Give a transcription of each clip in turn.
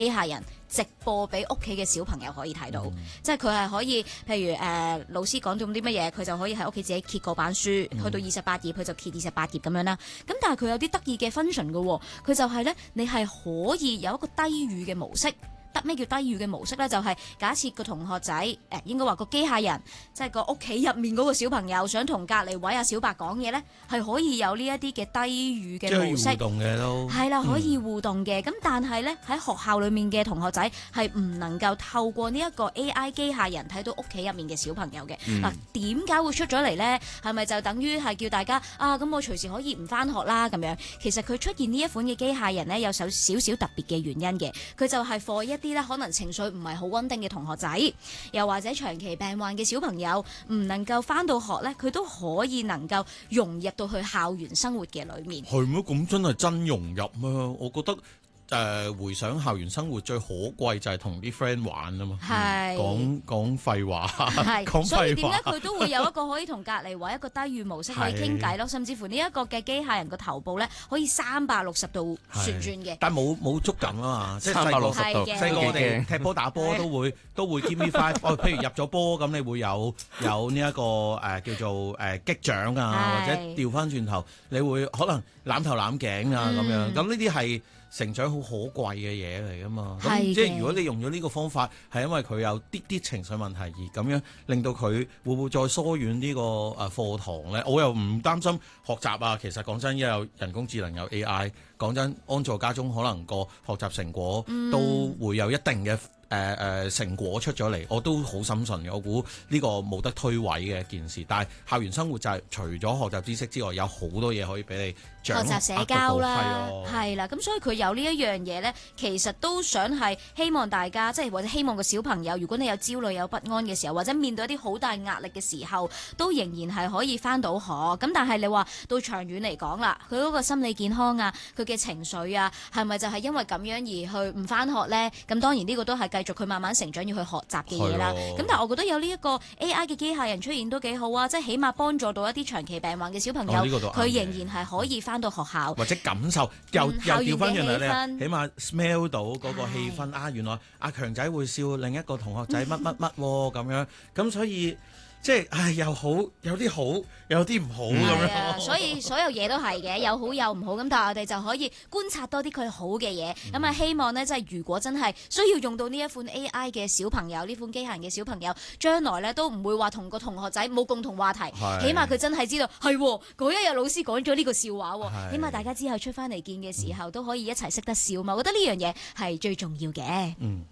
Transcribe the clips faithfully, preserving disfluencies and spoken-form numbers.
機械人直播俾屋企嘅小朋友可以睇到， 嗯、 即係佢係可以，譬如誒、呃、老師講咗啲乜嘢，佢就可以喺屋企自己揭嗰版書，嗯、去到二十八頁佢就揭二十八頁咁樣啦。咁但係佢有啲得意嘅 function 嘅，佢就係咧，你係可以有一個低語嘅模式。得咩叫低語嘅模式咧？就係、是、假設個同學仔誒、呃，應該話個機械人，即係個屋企入面嗰個小朋友想同隔離位阿小白講嘢咧，係可以有呢一啲嘅低語嘅模式， 互動嘅都係啦，可以互動嘅。咁、嗯、但係咧喺學校裡面嘅同學仔係唔能夠透過呢一個 A I 機械人睇到屋企入面嘅小朋友嘅。嗱、嗯，點解會出咗嚟咧？係咪就等於係叫大家啊？咁我隨時可以唔返學啦咁樣？其實佢出現呢一款嘅機械人咧，有少少少特別嘅原因嘅。佢就係 for 一啲咧可能情緒唔係好穩定嘅同學仔，又或者長期病患嘅小朋友，唔能夠返到學咧，佢都可以能夠融入到去校園生活嘅裏面。 係咩？咁真係真融入啊！我覺得。誒、呃、回想校園生活最可貴就係同啲 friend 玩啊嘛， 係講講廢話， 係講廢話。 所以點解佢都會有一個可以同隔離位一個低語模式可以傾偈咯，甚至乎呢一個嘅機械人個頭部咧可以三百六十度旋轉嘅。 但係冇冇觸感啊嘛，即係三百六十度。 細個我哋踢波打波都會都會 give me five，哦，譬如入咗波咁，你會有有呢、這、一個誒、呃、叫做誒、呃、擊掌啊，或者調翻轉頭，你會可能攬頭攬頸啊咁、嗯、樣，咁呢啲係。成長好可貴嘅嘢嚟㗎嘛，咁即係如果你用咗呢個方法，係因為佢有啲啲情緒問題而咁樣令到佢會唔會再疏遠呢個誒課堂咧？我又唔擔心學習啊。其實講真，因為有人工智能有 A I， 講真安坐家中可能個學習成果都會有一定嘅。誒、呃、誒成果出咗嚟，我都好深信嘅。我估呢個冇得推諉嘅一件事。但係校園生活就係、是、除咗學習知識之外，有好多嘢可以俾你掌握學習社交啦，係啦。 咁、 咁所以佢有呢一樣嘢咧，其實都想係希望大家，即係或者希望個小朋友，如果你有焦慮有不安嘅時候，或者面對一啲好大壓力嘅時候，都仍然係可以返到學。咁但係你話到長遠嚟講啦，佢嗰個心理健康啊，佢嘅情緒啊，係咪就係因為咁樣而去唔返學咧？咁當然呢個都係繼續佢慢慢成長要去學習嘅嘢啦。咁但係我覺得有呢一個 A I 嘅機械人出現都幾好啊，即係起碼幫助到一啲長期病患嘅小朋友，佢、哦這個、仍然係可以返到學校， 或者感受又、嗯、又調翻轉嚟咧，起碼 smell 到嗰個氣氛啊！原來阿強仔會笑另一個同學仔乜乜乜咁樣，咁所以。即係，唉，又好，有啲好，有啲唔好咁樣。 所以所有嘢都係嘅，有好有唔好。咁但係我哋就可以觀察多啲佢好嘅嘢。咁、嗯、啊，希望呢，即係如果真係需要用到呢一款 A I 嘅小朋友，呢款機械人嘅小朋友，將來呢都唔會話同個同學仔冇共同話題。起碼佢真係知道係嗰一日老師講咗呢個笑話。起碼大家之後出翻嚟見嘅時候、嗯、都可以一齊識得笑嘛。我覺得呢樣嘢係最重要嘅。 嗯。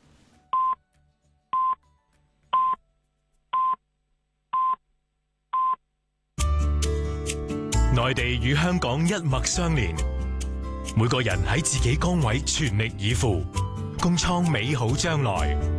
內地與香港一脈相連，每個人喺自己崗位全力以赴，共創美好將來。